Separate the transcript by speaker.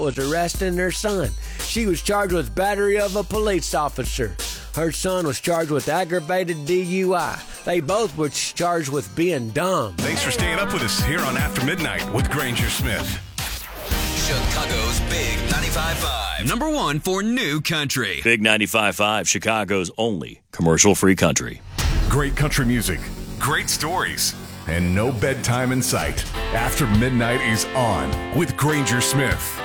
Speaker 1: was arresting her son. She was charged with battery of a police officer. Her son was charged with aggravated DUI. They both were charged with being dumb.
Speaker 2: Thanks for staying up with us here on After Midnight with Granger Smith.
Speaker 3: Chicago's Big 95.5. Number one for new country.
Speaker 4: Big 95.5, Chicago's only commercial-free country.
Speaker 2: Great country music, great stories, and no bedtime in sight. After Midnight is on with Granger Smith.